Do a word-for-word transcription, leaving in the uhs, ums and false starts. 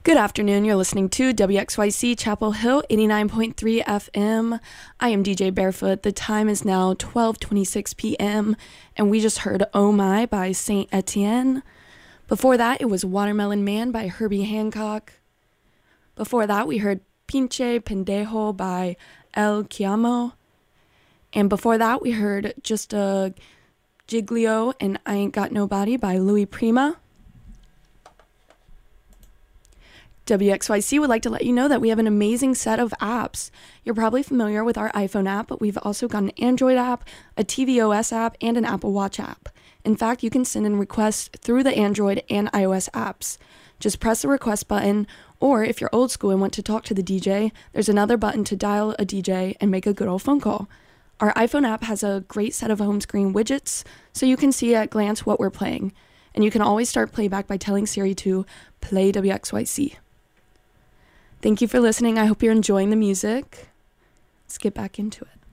Good afternoon. You're listening to W X Y C Chapel Hill eighty-nine point three F M. I am D J Barefoot. The time is now twelve twenty-six p.m. and we just heard Oh My by Saint Etienne. Before that, it was Watermelon Man by Herbie Hancock. Before that, we heard Pinche Pendejo by El Chiamo. And before that, we heard Just a Giglio and I Ain't Got Nobody by Louis Prima. W X Y C would like to let you know that we have an amazing set of apps. You're probably familiar with our iPhone app, but we've also got an Android app, a tvOS app, and an Apple Watch app. In fact, you can send in requests through the Android and iOS apps. Just press the request button, or if you're old school and want to talk to the D J, there's another button to dial a D J and make a good old phone call. Our iPhone app has a great set of home screen widgets, so you can see at a glance what we're playing. And you can always start playback by telling Siri to play W X Y C. Thank you for listening. I hope you're enjoying the music. Let's get back into it.